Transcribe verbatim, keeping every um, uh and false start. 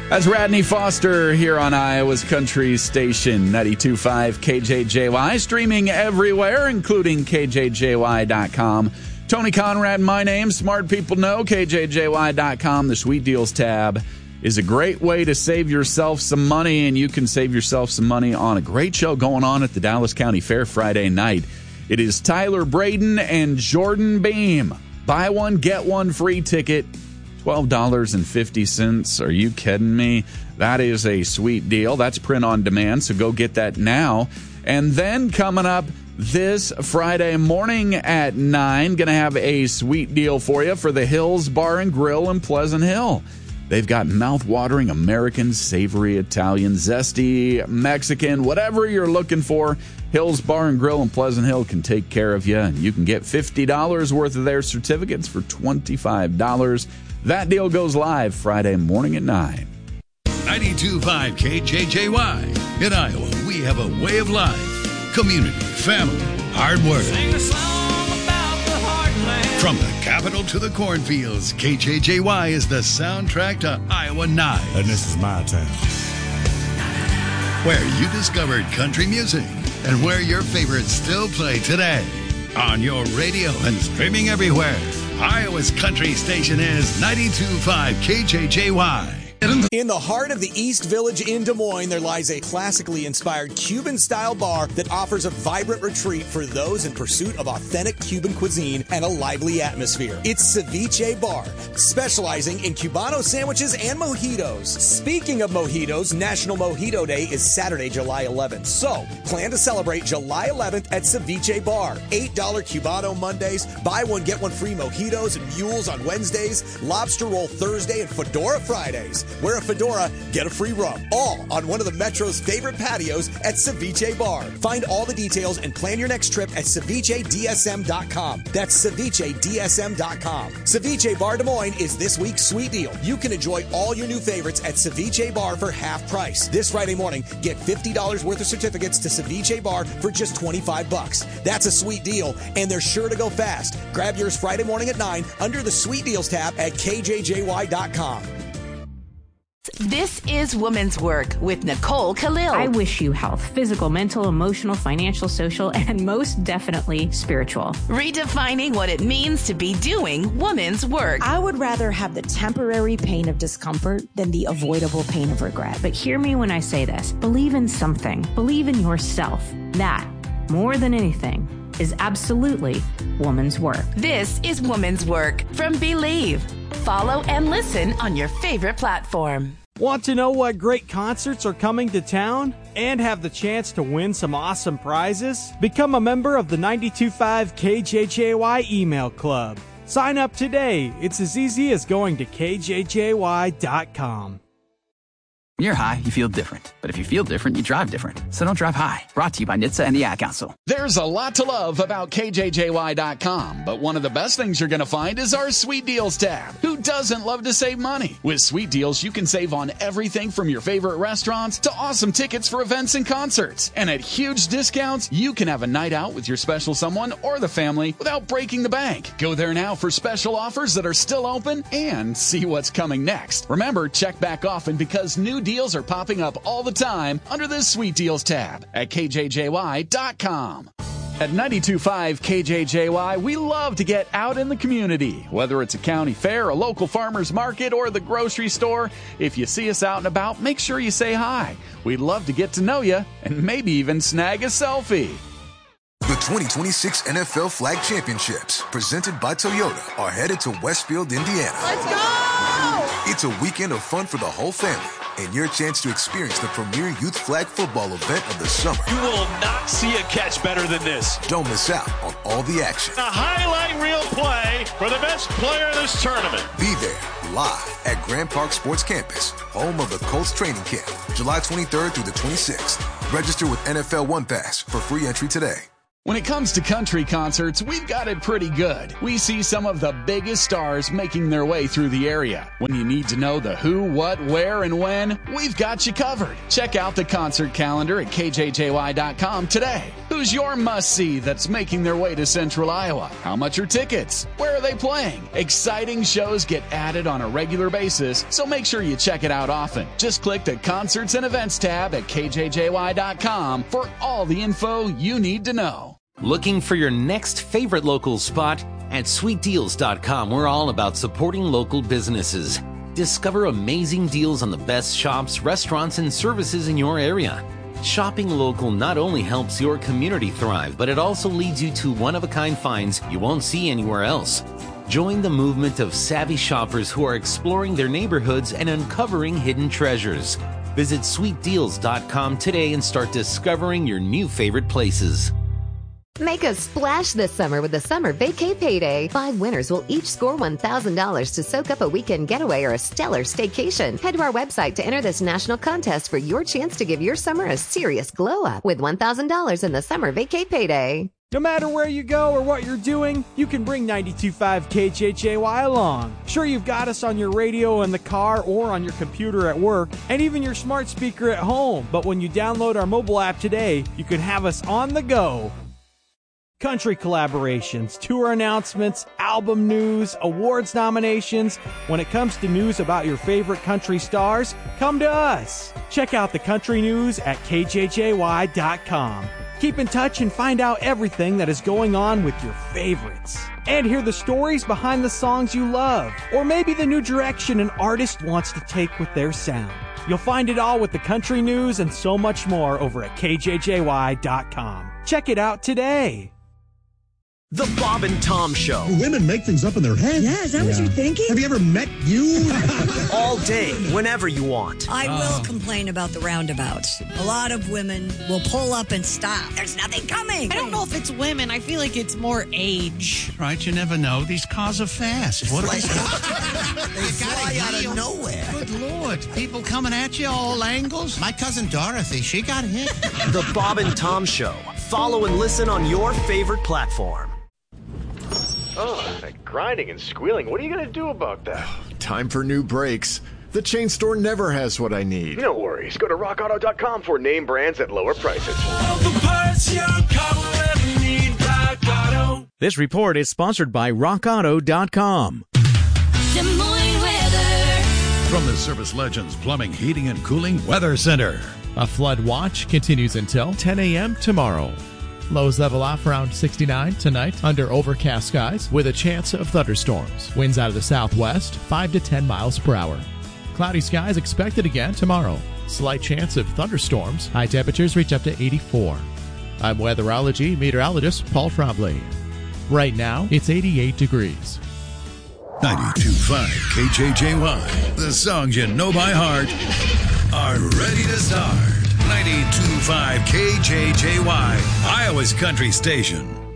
That's Radney Foster here on Iowa's Country Station, ninety-two point five K J J Y, streaming everywhere, including K J J Y dot com. Tony Conrad, my name. Smart people know K J J Y dot com. The Sweet Deals tab is a great way to save yourself some money, and you can save yourself some money on a great show going on at the Dallas County Fair Friday night. It is Tyler Braden and Jordan Beam. Buy one, get one free ticket. twelve dollars and fifty cents. Are you kidding me? That is a sweet deal. That's print on demand, so go get that now. And then coming up this Friday morning at nine, going to have a sweet deal for you for the Hills Bar and Grill in Pleasant Hill. They've got mouth-watering American, savory, Italian, zesty, Mexican, whatever you're looking for. Hills Bar and Grill in Pleasant Hill can take care of you, and you can get fifty dollars worth of their certificates for twenty-five dollars. That deal goes live Friday morning at nine. ninety-two point five K J J Y. In Iowa, we have a way of life. Community, family, hard work. Sing a song about the heartland. From the capital to the cornfields, K J J Y is the soundtrack to Iowa Nights. And this is my town. Where you discovered country music and where your favorites still play today. On your radio and streaming everywhere. Iowa's country station is ninety-two point five K J J Y. In the heart of the East Village in Des Moines, there lies a classically inspired Cuban-style bar that offers a vibrant retreat for those in pursuit of authentic Cuban cuisine and a lively atmosphere. It's Ceviche Bar, specializing in Cubano sandwiches and mojitos. Speaking of mojitos, National Mojito Day is Saturday, July eleventh. So, plan to celebrate July eleventh at Ceviche Bar. eight dollars Cubano Mondays, buy one, get one free mojitos and mules on Wednesdays, lobster roll Thursday, and fedora Fridays. Wear a fedora, get a free rum. All on one of the Metro's favorite patios at Ceviche Bar. Find all the details and plan your next trip at ceviche d s m dot com. That's ceviche d s m dot com. Ceviche Bar Des Moines is this week's sweet deal. You can enjoy all your new favorites at Ceviche Bar for half price. This Friday morning, get fifty dollars worth of certificates to Ceviche Bar for just twenty-five bucks. That's a sweet deal, and they're sure to go fast. Grab yours Friday morning at nine under the Sweet Deals tab at K J J Y dot com. This is Woman's Work with Nicole Khalil. I wish you health, physical, mental, emotional, financial, social, and most definitely spiritual. Redefining what it means to be doing woman's work. I would rather have the temporary pain of discomfort than the avoidable pain of regret. But hear me when I say this. Believe in something. Believe in yourself. That, more than anything, is absolutely woman's work. This is Woman's Work from Believe. Follow and listen on your favorite platform. Want to know what great concerts are coming to town and have the chance to win some awesome prizes? Become a member of the ninety-two point five K J J Y email club. Sign up today. It's as easy as going to K J J Y dot com. When you're high, you feel different. But if you feel different, you drive different. So don't drive high. Brought to you by N H T S A and the Ad Council. There's a lot to love about K J J Y dot com, but one of the best things you're going to find is our Sweet Deals tab. Who doesn't love to save money? With Sweet Deals, you can save on everything from your favorite restaurants to awesome tickets for events and concerts. And at huge discounts, you can have a night out with your special someone or the family without breaking the bank. Go there now for special offers that are still open and see what's coming next. Remember, check back often because new deals are popping up all the time under this Sweet Deals tab at K J J Y dot com. At ninety-two point five K J J Y, we love to get out in the community. Whether it's a county fair, a local farmer's market, or the grocery store, if you see us out and about, make sure you say hi. We'd love to get to know you and maybe even snag a selfie. The twenty twenty-six N F L Flag Championships, presented by Toyota, are headed to Westfield, Indiana. Let's go! It's a weekend of fun for the whole family and your chance to experience the premier youth flag football event of the summer. You will not see a catch better than this. Don't miss out on all the action. A highlight reel play for the best player in this tournament. Be there live at Grand Park Sports Campus, home of the Colts training camp, July twenty-third through the twenty-sixth. Register with N F L One Pass for free entry today. When it comes to country concerts, we've got it pretty good. We see some of the biggest stars making their way through the area. When you need to know the who, what, where, and when, we've got you covered. Check out the concert calendar at K J J Y dot com today. Who Who's your must-see that's making their way to Central Iowa? How much are tickets? Where are they playing? Exciting shows get added on a regular basis, so make sure you check it out often. Just click the Concerts and Events tab at K J J Y dot com for all the info you need to know. Looking for your next favorite local spot? At sweet deals dot com, we're all about supporting local businesses. Discover amazing deals on the best shops, restaurants, and services in your area. Shopping local not only helps your community thrive, but it also leads you to one-of-a-kind finds you won't see anywhere else. Join the movement of savvy shoppers who are exploring their neighborhoods and uncovering hidden treasures. Visit sweet deals dot com today and start discovering your new favorite places. Make a splash this summer with the Summer Vacay Payday. Five winners will each score one thousand dollars to soak up a weekend getaway or a stellar staycation. Head to our website to enter this national contest for your chance to give your summer a serious glow up with one thousand dollars in the Summer Vacay Payday. No matter where you go or what you're doing, you can bring ninety-two point five K J J Y along. Sure, you've got us on your radio in the car or on your computer at work, and even your smart speaker at home. But when you download our mobile app today, you can have us on the go. Country collaborations, tour announcements, album news, awards nominations. When it comes to news about your favorite country stars, come to us. Check out the country news at K J J Y dot com. Keep in touch and find out everything that is going on with your favorites. And hear the stories behind the songs you love, or maybe the new direction an artist wants to take with their sound. You'll find it all with the country news and so much more over at K J J Y dot com. Check it out today. The Bob and Tom Show. Women make things up in their heads. Yeah, is that yeah. what you're thinking? Have you ever met you? All day, whenever you want. I oh. will complain about the roundabouts. A lot of women will pull up and stop. There's nothing coming. I don't know if it's women. I feel like it's more age. Right, you never know. These cars are fast. What like, they fly out of nowhere. Good Lord. People coming at you all angles. My cousin Dorothy, she got hit. The Bob and Tom Show. Follow and listen on your favorite platform. Oh, that grinding and squealing. What are you going to do about that? Time for new brakes. The chain store never has what I need. No worries. Go to rock auto dot com for name brands at lower prices. All the parts your car will ever need, Rock Auto. This report is sponsored by rock auto dot com. Des Moines weather. From the Service Legends Plumbing, Heating, and Cooling Weather Center. A flood watch continues until ten a.m. tomorrow. Lows level off around sixty-nine tonight under overcast skies with a chance of thunderstorms. Winds out of the southwest, five to ten miles per hour. Cloudy skies expected again tomorrow. Slight chance of thunderstorms. High temperatures reach up to eighty-four. I'm weatherology meteorologist Paul Trombley. Right now, it's eighty-eight degrees. ninety-two point five K J J Y. The songs you know by heart are ready to start. ninety-two point five K J J Y, Iowa's country station.